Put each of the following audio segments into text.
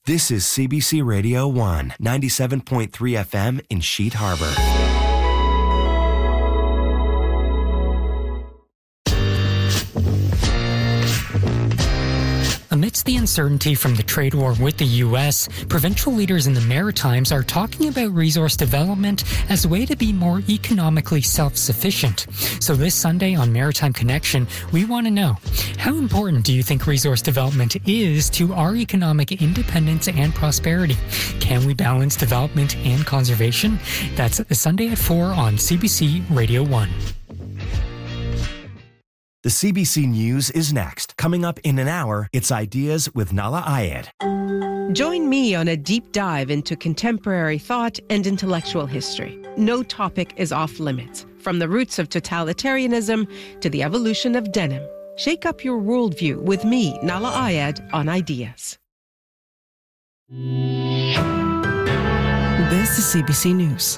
This is CBC Radio 1, 97.3 FM in Sheet Harbor. Amidst the uncertainty from the trade war with the U.S., provincial leaders in the Maritimes are talking about resource development as a way to be more economically self-sufficient. So this Sunday on Maritime Connection, we want to know, how important do you think resource development is to our economic independence and prosperity? Can we balance development and conservation? That's Sunday at 4 on CBC Radio 1. The CBC News is next. Coming up in an hour, it's Ideas with Nahlah Ayed. Join me on a deep dive into contemporary thought and intellectual history. No topic is off limits, from the roots of totalitarianism to the evolution of denim. Shake up your worldview with me, Nahlah Ayed, on Ideas. This is CBC News.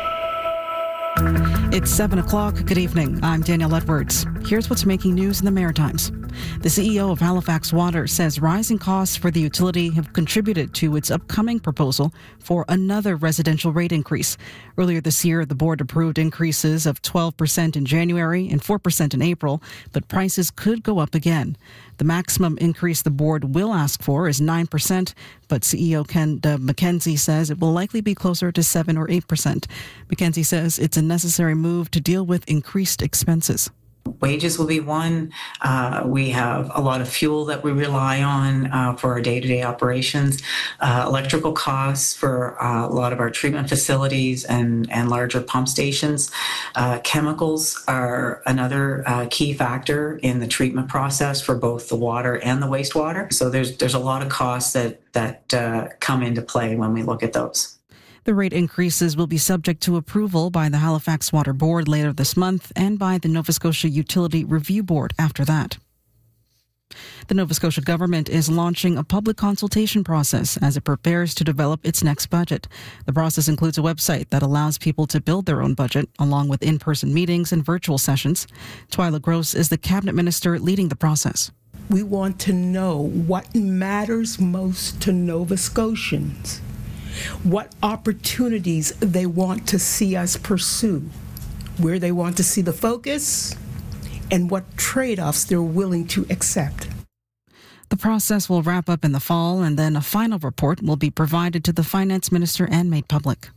It's 7 o'clock. Good evening. I'm Danielle Edwards. Here's what's making news in the Maritimes. The CEO of Halifax Water says rising costs for the utility have contributed to its upcoming proposal for another residential rate increase. Earlier this year, the board approved increases of 12% in January and 4% in April, but prices could go up again. The maximum increase the board will ask for is 9%, but CEO Ken McKenzie says it will likely be closer to 7 or 8%. McKenzie says it's a necessary move to deal with increased expenses. Wages will be one. We have a lot of fuel that we rely on for our day-to-day operations. Electrical costs for a lot of our treatment facilities and larger pump stations. Chemicals are another key factor in the treatment process for both the water and the wastewater. So there's a lot of costs that come into play when we look at those. The rate increases will be subject to approval by the Halifax Water Board later this month and by the Nova Scotia Utility Review Board after that. The Nova Scotia government is launching a public consultation process as it prepares to develop its next budget. The process includes a website that allows people to build their own budget, along with in-person meetings and virtual sessions. Twyla Gross is the cabinet minister leading the process. We want to know what matters most to Nova Scotians, what opportunities they want to see us pursue, where they want to see the focus, and what trade-offs they're willing to accept. The process will wrap up in the fall, and then a final report will be provided to the finance minister and made public.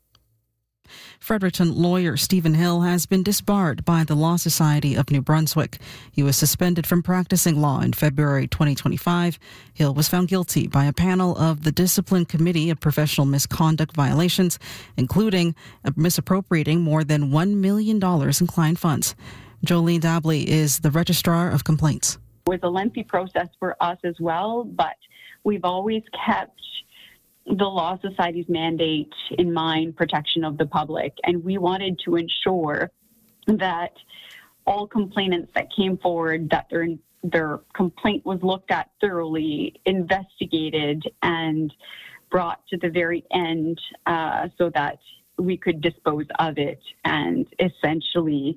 Fredericton lawyer Stephen Hill has been disbarred by the Law Society of New Brunswick. He was suspended from practicing law in February 2025. Hill was found guilty by a panel of the Discipline Committee of Professional Misconduct Violations, including misappropriating more than $1 million in client funds. Jolene Dabley is the Registrar of Complaints. It was a lengthy process for us as well, but we've always kept the Law Society's mandate in mind, protection of the public, and we wanted to ensure that all complainants that came forward, that their complaint was looked at thoroughly, investigated, and brought to the very end so that we could dispose of it, and essentially,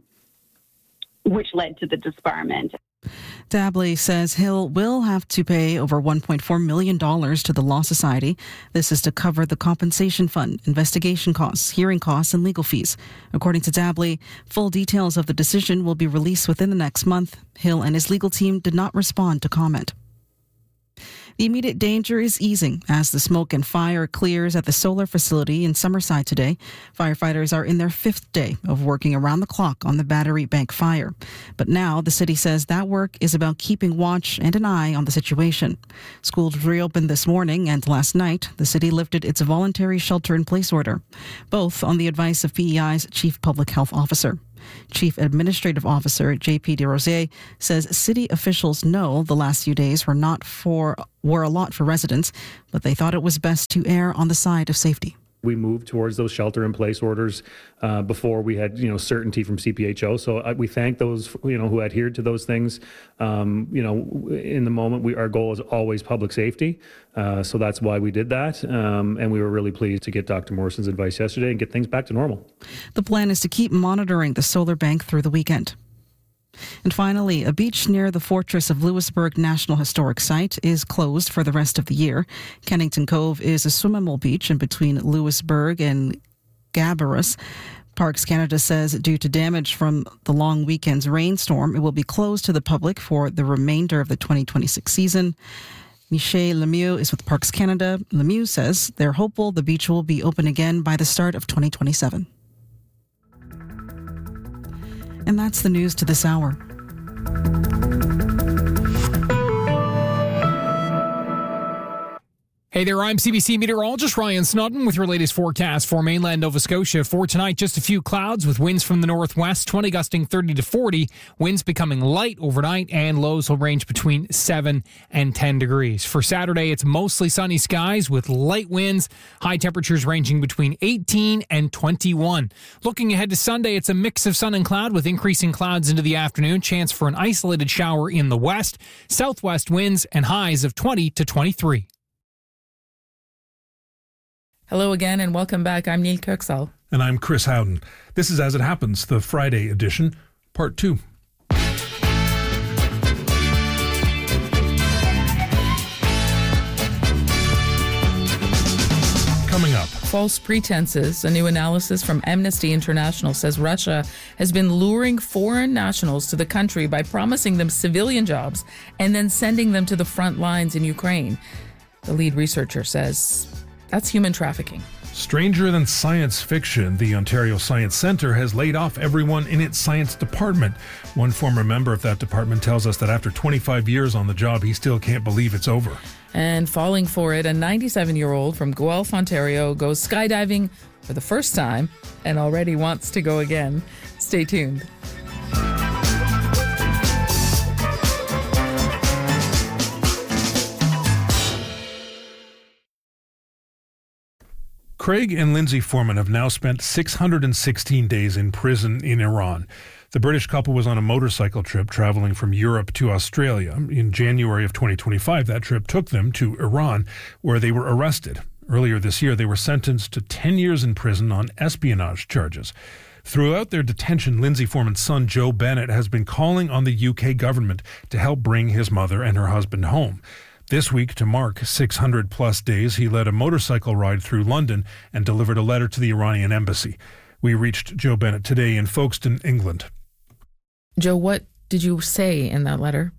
which led to the disbarment. Dabley says Hill will have to pay over $1.4 million to the Law Society. This is to cover the compensation fund, investigation costs, hearing costs, and legal fees. According to Dabley, full details of the decision will be released within the next month. Hill and his legal team did not respond to comment. The immediate danger is easing as the smoke and fire clears at the solar facility in Summerside today. Firefighters are in their 5th day of working around the clock on the Battery Bank fire. But now the city says that work is about keeping watch and an eye on the situation. Schools reopened this morning, and last night the city lifted its voluntary shelter-in-place order, both on the advice of PEI's Chief Public Health Officer. Chief Administrative Officer J.P. Desrosiers says city officials know the last few days were a lot for residents, but they thought it was best to err on the side of safety. We moved towards those shelter-in-place orders before we had, certainty from CPHO. So we thank those, who adhered to those things. In the moment, our goal is always public safety. So that's why we did that. And we were really pleased to get Dr. Morrison's advice yesterday and get things back to normal. The plan is to keep monitoring the solar bank through the weekend. And finally, a beach near the Fortress of Louisbourg National Historic Site is closed for the rest of the year. Kennington Cove is a swimmable beach in between Louisbourg and Gabarus. Parks Canada says due to damage from the long weekend's rainstorm, it will be closed to the public for the remainder of the 2026 season. Michel Lemieux is with Parks Canada. Lemieux says they're hopeful the beach will be open again by the start of 2027. And that's the news to this hour. Hey there, I'm CBC meteorologist Ryan Snodden with your latest forecast for mainland Nova Scotia. For tonight, just a few clouds with winds from the northwest, 20 gusting 30 to 40. Winds becoming light overnight, and lows will range between 7 and 10 degrees. For Saturday, it's mostly sunny skies with light winds, high temperatures ranging between 18 and 21. Looking ahead to Sunday, it's a mix of sun and cloud with increasing clouds into the afternoon. Chance for an isolated shower in the west. Southwest winds and highs of 20 to 23. Hello again and welcome back. I'm Neil Kirksall. And I'm Chris Howden. This is As It Happens, the Friday edition, Part 2. Coming up. False pretenses. A new analysis from Amnesty International says Russia has been luring foreign nationals to the country by promising them civilian jobs and then sending them to the front lines in Ukraine. The lead researcher says that's human trafficking. Stranger than science fiction, the Ontario Science Centre has laid off everyone in its science department. One former member of that department tells us that after 25 years on the job, he still can't believe it's over. And falling for it, a 97-year-old from Guelph, Ontario, goes skydiving for the first time and already wants to go again. Stay tuned. Craig and Lindsay Foreman have now spent 616 days in prison in Iran. The British couple was on a motorcycle trip traveling from Europe to Australia. In January of 2025, that trip took them to Iran, where they were arrested. Earlier this year, they were sentenced to 10 years in prison on espionage charges. Throughout their detention, Lindsay Foreman's son, Joe Bennett, has been calling on the UK government to help bring his mother and her husband home. This week, to mark 600-plus days, he led a motorcycle ride through London and delivered a letter to the Iranian embassy. We reached Joe Bennett today in Folkestone, England. Joe, what did you say in that letter?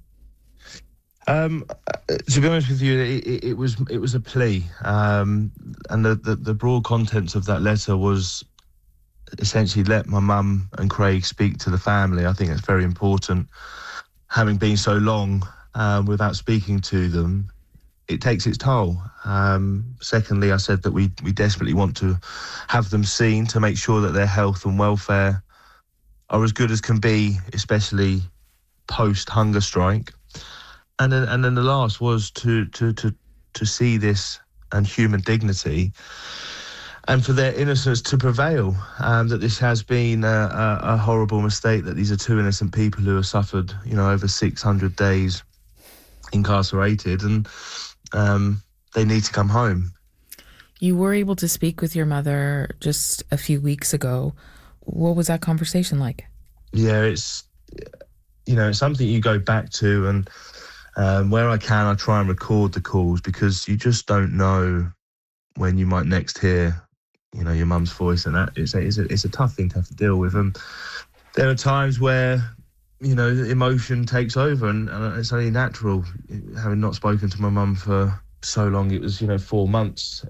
To be honest with you, it was a plea, and the broad contents of that letter was essentially let my mum and Craig speak to the family. I think it's very important. Having been so long without speaking to them, it takes its toll. Secondly, I said that we desperately want to have them seen to make sure that their health and welfare are as good as can be, especially post-hunger strike. And then the last was to see this and human dignity, and for their innocence to prevail, that this has been a horrible mistake, that these are two innocent people who have suffered, over 600 days incarcerated, and they need to come home. You were able to speak with your mother just a few weeks ago. What was that conversation like? Yeah, it's something you go back to, and where I can, I try and record the calls, because you just don't know when you might next hear, your mum's voice, and that it's a tough thing to have to deal with. And there are times where, emotion takes over, and it's only natural. Having not spoken to my mum for so long, it was 4 months.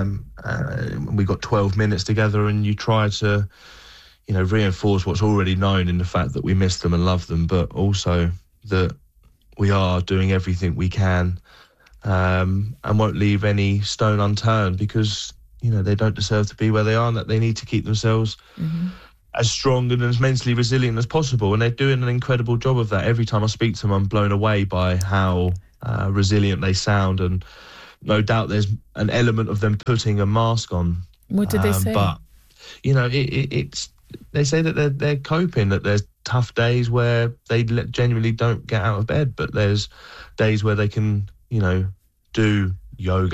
We got 12 minutes together, and you try to reinforce what's already known in the fact that we miss them and love them, but also that we are doing everything we can, and won't leave any stone unturned, because they don't deserve to be where they are, and that they need to keep themselves as strong and as mentally resilient as possible. And they're doing an incredible job of that. Every time I speak to them, I'm blown away by how resilient they sound, and no doubt there's an element of them putting a mask on. What did they say? But it's they say that they're coping, that there's tough days where they genuinely don't get out of bed, but there's days where they can do yoga